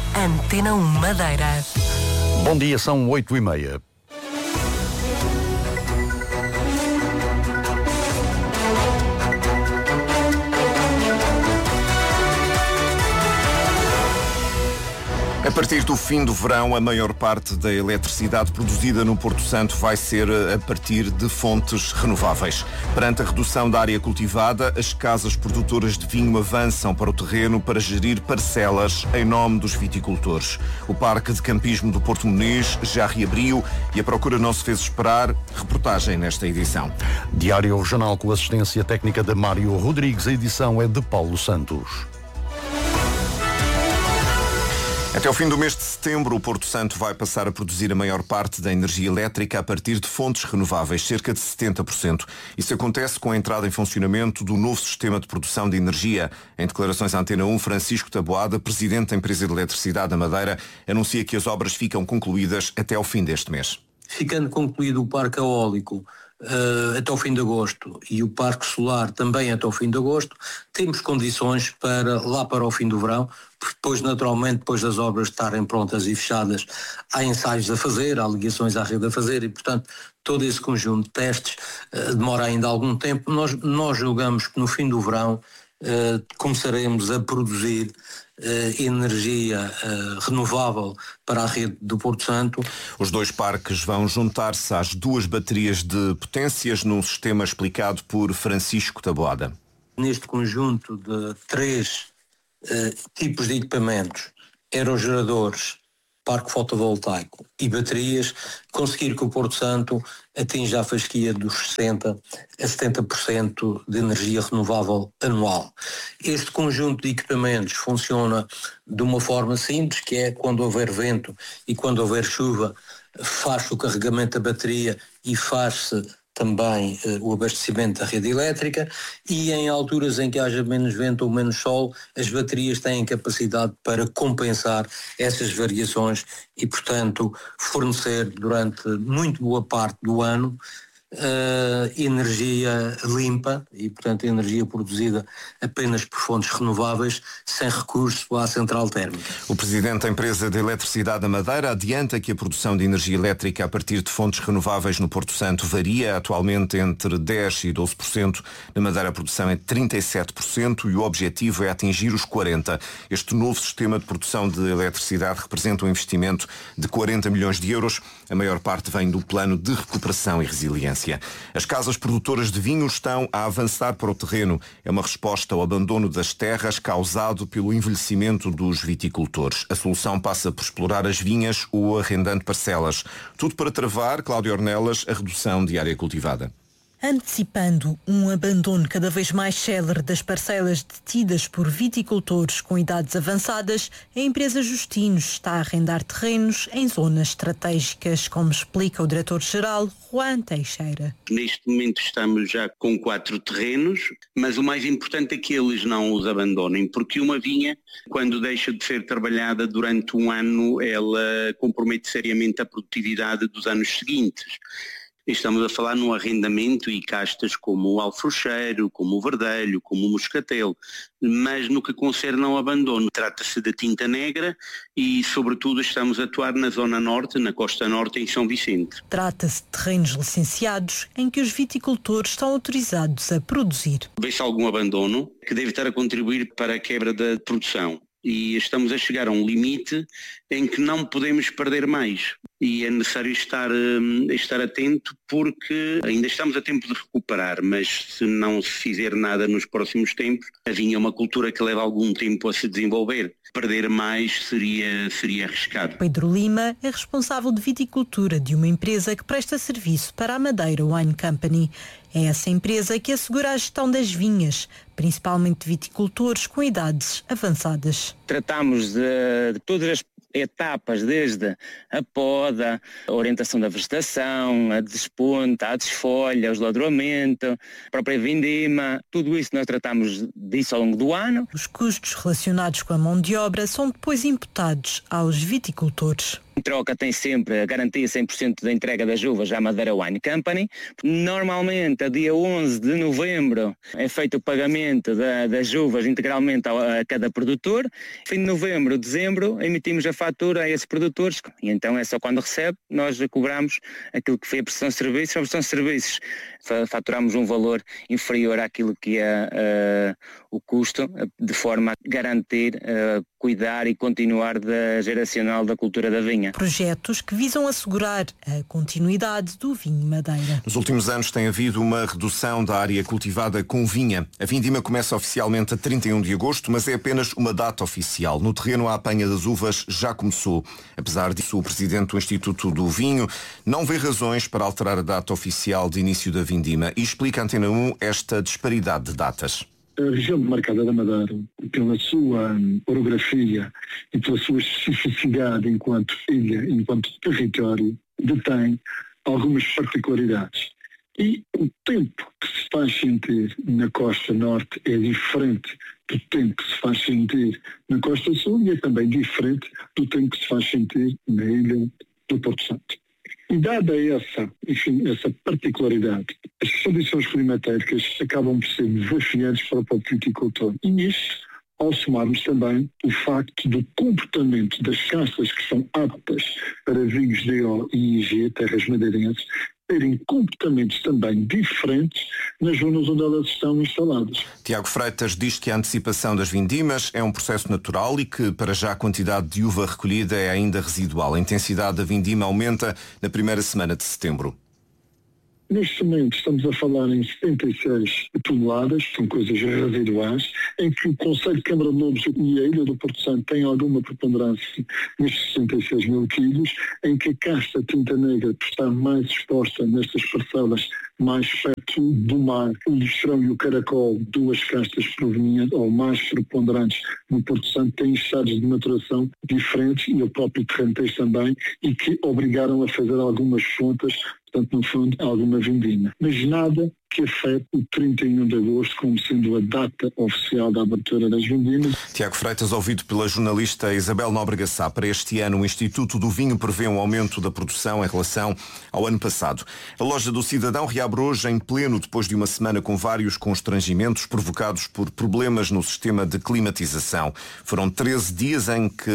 Antena 1 Madeira. Bom dia, são 8h30. A partir do fim do verão, a maior parte da eletricidade produzida no Porto Santo vai ser a partir de fontes renováveis. Perante a redução da área cultivada, as casas produtoras de vinho avançam para o terreno para gerir parcelas em nome dos viticultores. O Parque de Campismo do Porto Muniz já reabriu e a procura não se fez esperar. Reportagem nesta edição. Diário Regional com assistência técnica de Mário Rodrigues. A edição é de Paulo Santos. Até o fim do mês de setembro, o Porto Santo vai passar a produzir a maior parte da energia elétrica a partir de fontes renováveis, cerca de 70%. Isso acontece com a entrada em funcionamento do novo sistema de produção de energia. Em declarações à Antena 1, Francisco Taboada, presidente da empresa de eletricidade da Madeira, anuncia que as obras ficam concluídas até ao fim deste mês. Ficando concluído o parque eólico até o fim de agosto e o parque solar também até o fim de agosto, temos condições para lá para o fim do verão, porque depois naturalmente, depois das obras estarem prontas e fechadas, há ensaios a fazer, há ligações à rede a fazer e portanto todo esse conjunto de testes demora ainda algum tempo. Nós julgamos que no fim do verão começaremos a produzir energia renovável para a rede do Porto Santo. Os dois parques vão juntar-se às duas baterias de potências num sistema explicado por Francisco Taboada. Neste conjunto de 3 tipos de equipamentos, aerogeradores, parque fotovoltaico e baterias, conseguir que o Porto Santo atinja a fasquia dos 60% a 70% de energia renovável anual. Este conjunto de equipamentos funciona de uma forma simples, que é quando houver vento e quando houver chuva, faz-se o carregamento da bateria e faz-se também o abastecimento da rede elétrica, e em alturas em que haja menos vento ou menos sol, as baterias têm capacidade para compensar essas variações e, portanto, fornecer durante muito boa parte do ano energia limpa e, portanto, energia produzida apenas por fontes renováveis, sem recurso à central térmica. O presidente da empresa de eletricidade da Madeira adianta que a produção de energia elétrica a partir de fontes renováveis no Porto Santo varia atualmente entre 10% e 12%. Na Madeira a produção é 37% e o objetivo é atingir os 40%. Este novo sistema de produção de eletricidade representa um investimento de 40 milhões de euros. A maior parte vem do plano de recuperação e resiliência. As casas produtoras de vinho estão a avançar para o terreno. É uma resposta ao abandono das terras causado pelo envelhecimento dos viticultores. A solução passa por explorar as vinhas ou arrendando parcelas. Tudo para travar, Cláudio Ornelas, a redução de área cultivada. Antecipando um abandono cada vez mais célere das parcelas detidas por viticultores com idades avançadas, a empresa Justinos está a arrendar terrenos em zonas estratégicas, como explica o diretor-geral Juan Teixeira. Neste momento estamos já com 4 terrenos, mas o mais importante é que eles não os abandonem, porque uma vinha, quando deixa de ser trabalhada durante um ano, ela compromete seriamente a produtividade dos anos seguintes. Estamos a falar no arrendamento e castas como o alfrocheiro, como o verdelho, como o moscatel, mas no que concerne ao abandono, trata-se da tinta negra e, sobretudo, estamos a atuar na zona norte, na costa norte, em São Vicente. Trata-se de terrenos licenciados em que os viticultores estão autorizados a produzir. Vê-se algum abandono que deve estar a contribuir para a quebra da produção. E estamos a chegar a um limite em que não podemos perder mais. E é necessário estar atento, porque ainda estamos a tempo de recuperar, mas se não se fizer nada nos próximos tempos, a vinha é uma cultura que leva algum tempo a se desenvolver. Perder mais seria arriscado. Pedro Lima é responsável de viticultura de uma empresa que presta serviço para a Madeira Wine Company. É essa empresa que assegura a gestão das vinhas, principalmente de viticultores com idades avançadas. Tratamos de todas as etapas, desde a poda, a orientação da vegetação, a desponta, a desfolha, o esladroamento, a própria vindima, tudo isso nós tratamos disso ao longo do ano. Os custos relacionados com a mão de obra são depois imputados aos viticultores. Em troca tem sempre a garantia 100% da entrega das uvas à Madeira Wine Company. Normalmente, a dia 11 de novembro, é feito o pagamento das uvas integralmente a cada produtor. Fim de novembro, dezembro, emitimos a fatura a esses produtores e então é só quando recebe, nós cobramos aquilo que foi a prestação de serviços. A prestação de serviços faturamos um valor inferior àquilo que é o custo, de forma a garantir, cuidar e continuar da geracional da cultura da vinha. Projetos que visam assegurar a continuidade do vinho Madeira. Nos últimos anos tem havido uma redução da área cultivada com vinha. A vindima começa oficialmente a 31 de agosto, mas é apenas uma data oficial. No terreno, a apanha das uvas já começou. Apesar disso, o presidente do Instituto do Vinho não vê razões para alterar a data oficial de início da vindima e explica à Antena 1 esta disparidade de datas. A região demarcada da Madeira, pela sua orografia e pela sua especificidade enquanto ilha, enquanto território, detém algumas particularidades. E o tempo que se faz sentir na costa norte é diferente do tempo que se faz sentir na costa sul e é também diferente do tempo que se faz sentir na ilha do Porto Santo. E dada essa particularidade, as condições climatéricas acabam por ser desafiantes para o próprio viticultor. E nisso, ao somarmos também o facto do comportamento das castas que são aptas para vinhos DO e IG, terras madeirenses, terem comportamentos também diferentes nas zonas onde elas estão instaladas. Tiago Freitas diz que a antecipação das vindimas é um processo natural e que, para já, a quantidade de uva recolhida é ainda residual. A intensidade da vindima aumenta na primeira semana de setembro. Neste momento estamos a falar em 76 toneladas, são coisas residuais, em que o Conselho de Câmara de Lobos e a Ilha do Porto Santo têm alguma preponderância nestes 66 mil quilos, em que a casta tinta negra está mais exposta nestas parcelas mais perto do mar. O listrão e o caracol, duas castas provenientes ou mais preponderantes no Porto Santo, têm estados de maturação diferentes e o próprio terreno tem também, e que obrigaram a fazer algumas fontes, portanto, no fundo, alguma vindima. Mas nada que afete o 31 de agosto como sendo a data oficial da abertura das vindimas. Tiago Freitas, ouvido pela jornalista Isabel Nóbrega Sá. Para este ano, o Instituto do Vinho prevê um aumento da produção em relação ao ano passado. A loja do Cidadão reabre hoje em pleno, depois de uma semana com vários constrangimentos provocados por problemas no sistema de climatização. Foram 13 dias em que...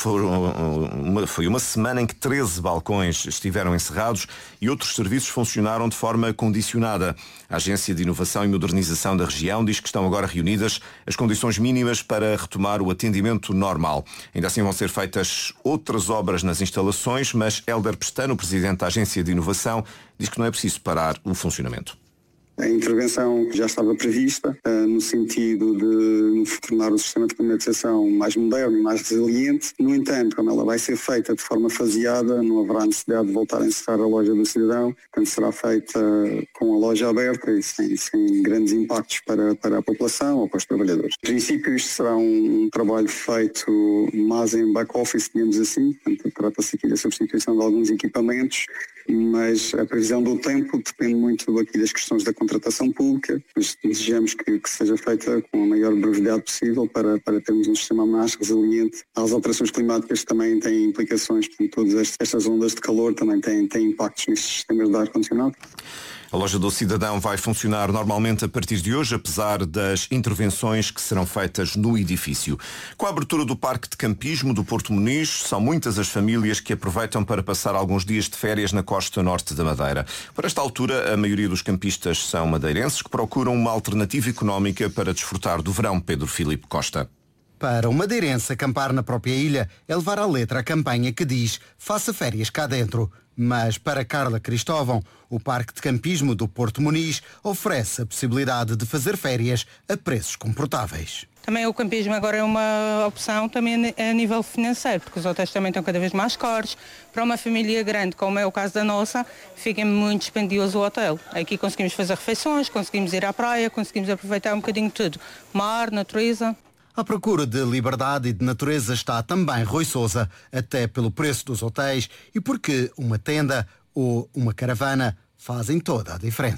Foi uma semana em que 13 balcões estiveram encerrados e outros serviços funcionaram de forma condicionada. A Agência de Inovação e Modernização da região diz que estão agora reunidas as condições mínimas para retomar o atendimento normal. Ainda assim vão ser feitas outras obras nas instalações, mas Hélder Pestano, presidente da Agência de Inovação, diz que não é preciso parar o funcionamento. A intervenção já estava prevista, no sentido de tornar o sistema de climatização mais moderno e mais resiliente. No entanto, como ela vai ser feita de forma faseada, não haverá necessidade de voltar a encerrar a loja do cidadão, portanto será feita com a loja aberta e sem grandes impactos para a população ou para os trabalhadores. Em princípio, isto será um trabalho feito mais em back-office, digamos assim, portanto trata-se aqui da substituição de alguns equipamentos, mas a previsão do tempo depende muito aqui das questões da contratação pública, mas desejamos que seja feita com a maior brevidade possível para termos um sistema mais resiliente às alterações climáticas que também têm implicações, portanto todas estas ondas de calor também têm impactos nestes sistemas de ar-condicionado. A loja do Cidadão vai funcionar normalmente a partir de hoje, apesar das intervenções que serão feitas no edifício. Com a abertura do Parque de Campismo do Porto Muniz, são muitas as famílias que aproveitam para passar alguns dias de férias na costa norte da Madeira. Por esta altura, a maioria dos campistas são madeirenses que procuram uma alternativa económica para desfrutar do verão. Pedro Filipe Costa. Para o madeirense, acampar na própria ilha é levar à letra a campanha que diz "Faça férias cá dentro". Mas para Carla Cristóvão, o Parque de Campismo do Porto Muniz oferece a possibilidade de fazer férias a preços confortáveis. Também o campismo agora é uma opção também a nível financeiro, porque os hotéis também estão cada vez mais caros. Para uma família grande, como é o caso da nossa, fica muito dispendioso o hotel. Aqui conseguimos fazer refeições, conseguimos ir à praia, conseguimos aproveitar um bocadinho de tudo. Mar, natureza. À procura de liberdade e de natureza está também Rui Sousa, até pelo preço dos hotéis e porque uma tenda ou uma caravana fazem toda a diferença.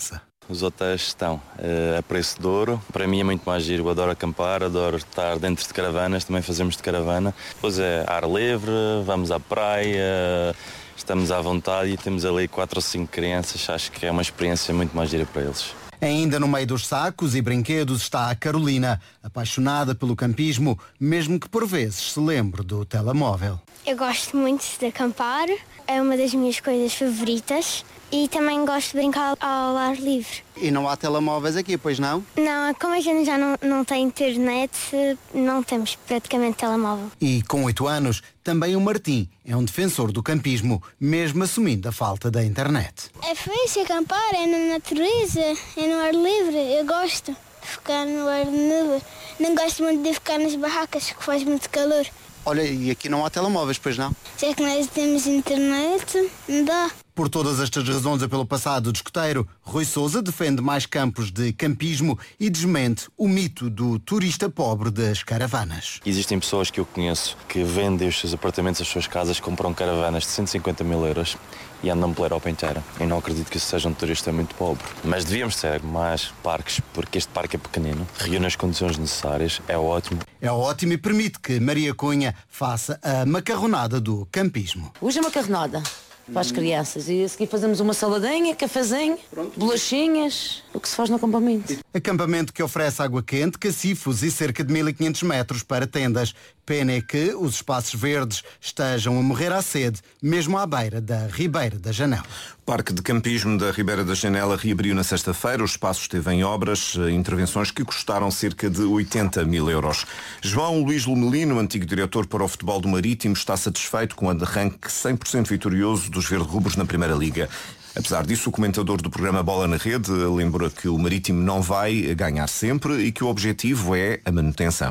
Os hotéis estão a preço de ouro. Para mim é muito mais giro. Eu adoro acampar, adoro estar dentro de caravanas. Também fazemos de caravana. Depois é ar livre, vamos à praia, estamos à vontade e temos ali 4 ou 5 crianças. Acho que é uma experiência muito mais gira para eles. Ainda no meio dos sacos e brinquedos está a Carolina, apaixonada pelo campismo, mesmo que por vezes se lembre do telemóvel. Eu gosto muito de acampar, é uma das minhas coisas favoritas e também gosto de brincar ao ar livre. E não há telemóveis aqui, pois não? Não, como a gente já não tem internet, não temos praticamente telemóvel. E com 8 anos, também o Martim é um defensor do campismo, mesmo assumindo a falta da internet. É fixe acampar, é na natureza, é no ar livre, eu gosto de ficar no ar livre. Não gosto muito de ficar nas barracas, que faz muito calor. Olha, e aqui não há telemóveis, pois não? Já que nós temos internet, não dá. Por todas estas razões e pelo passado de escoteiro, Rui Sousa defende mais campos de campismo e desmente o mito do turista pobre das caravanas. Existem pessoas que eu conheço que vendem os seus apartamentos, as suas casas, compram caravanas de 150 mil euros e andam pela Europa inteira. Eu não acredito que isso seja um turista muito pobre. Mas devíamos ter mais parques, porque este parque é pequenino, reúne as condições necessárias, é ótimo. É ótimo e permite que Maria Cunha faça a macarronada do campismo. Hoje é macarronada para as crianças e a seguir fazemos uma saladinha, cafezinho, bolachinhas, o que se faz no acampamento. Acampamento que oferece água quente, cacifos e cerca de 1500 metros para tendas. Pena é que os espaços verdes estejam a morrer à sede, mesmo à beira da Ribeira da Janela. O Parque de Campismo da Ribeira da Janela reabriu na sexta-feira. O espaço esteve em obras, intervenções que custaram cerca de 80 mil euros. João Luís Lumelino, antigo diretor para o futebol do Marítimo, está satisfeito com o arranque 100% vitorioso dos verde-rubros na Primeira Liga. Apesar disso, o comentador do programa Bola na Rede lembra que o Marítimo não vai ganhar sempre e que o objetivo é a manutenção.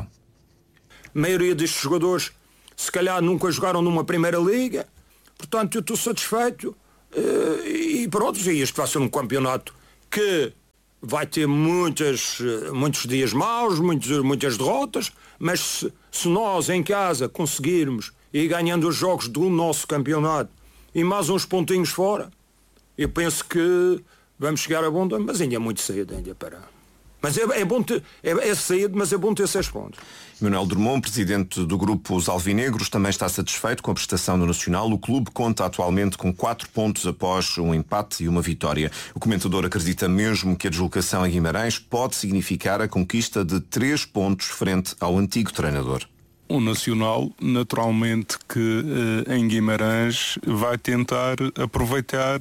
A maioria destes jogadores, se calhar, nunca jogaram numa Primeira Liga. Portanto, eu estou satisfeito. E pronto, e este vai ser um campeonato que vai ter muitos dias maus, muitas derrotas, mas se nós em casa conseguirmos ir ganhando os jogos do nosso campeonato e mais uns pontinhos fora, eu penso que vamos chegar a bom, mas ainda é muito cedo ainda para... Mas é bom ter, é cedo, mas é bom ter 6 pontos. Manuel Drummond, presidente do grupo Os Alvinegros, também está satisfeito com a prestação do Nacional. O clube conta atualmente com 4 pontos após um empate e uma vitória. O comentador acredita mesmo que a deslocação a Guimarães pode significar a conquista de 3 pontos frente ao antigo treinador. O Nacional, naturalmente, que em Guimarães vai tentar aproveitar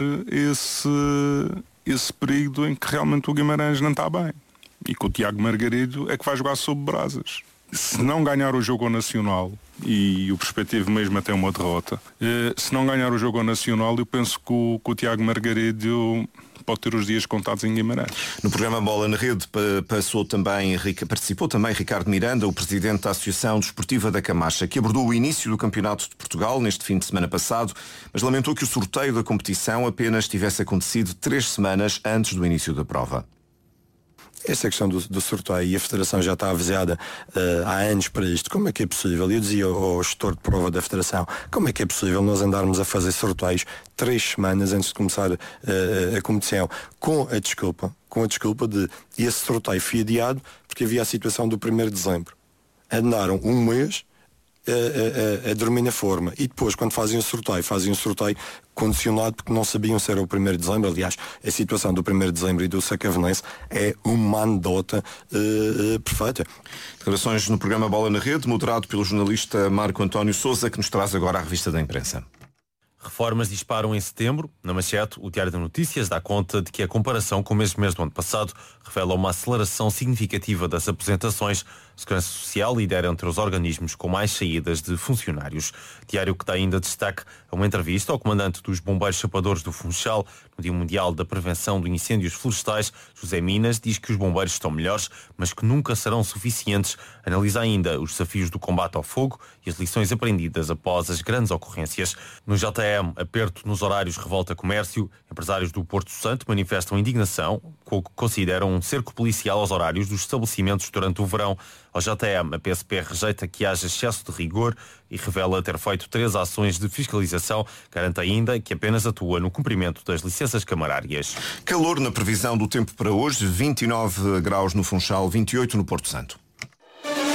esse período em que realmente o Guimarães não está bem. E que o Tiago Margarido é que vai jogar sob brasas. Se não ganhar o jogo ao Nacional, e o perspectivo mesmo até uma derrota, se não ganhar o jogo ao Nacional, eu penso que o Tiago Margarido pode ter os dias contados em Guimarães. No programa Bola na Rede participou também Ricardo Miranda, o presidente da Associação Desportiva da Camacha, que abordou o início do Campeonato de Portugal neste fim de semana passado, mas lamentou que o sorteio da competição apenas tivesse acontecido 3 semanas antes do início da prova. Essa questão do sorteio, e a Federação já está avisada há anos para isto, como é que é possível? Eu dizia ao gestor de prova da Federação, como é que é possível nós andarmos a fazer sorteios 3 semanas antes de começar a competição, com a desculpa de esse sorteio foi adiado porque havia a situação do 1º de dezembro. Andaram um mês a dormir na forma e depois quando fazem o sorteio condicionado porque não sabiam se era o 1º de dezembro. Aliás, a situação do 1º de dezembro e do Sacavenense é uma anedota perfeita. Declarações no programa Bola na Rede, moderado pelo jornalista Marco António Sousa, que nos traz agora a revista da imprensa. Reformas disparam em setembro. Na manchete, o Diário de Notícias dá conta de que a comparação com o mesmo mês do ano passado revela uma aceleração significativa das aposentações. Segurança Social lidera entre os organismos com mais saídas de funcionários. Diário que dá ainda destaque a uma entrevista ao comandante dos Bombeiros Chapadores do Funchal. No Dia Mundial da Prevenção de Incêndios Florestais, José Minas diz que os bombeiros estão melhores, mas que nunca serão suficientes. Analisa ainda os desafios do combate ao fogo e as lições aprendidas após as grandes ocorrências. No JM, aperto nos horários revolta comércio. Empresários do Porto Santo manifestam indignação com o que consideram um cerco policial aos horários dos estabelecimentos durante o verão. Ao JTM, a PSP rejeita que haja excesso de rigor e revela ter feito 3 ações de fiscalização. Garante ainda que apenas atua no cumprimento das licenças camarárias. Calor na previsão do tempo para hoje, 29 graus no Funchal, 28 no Porto Santo.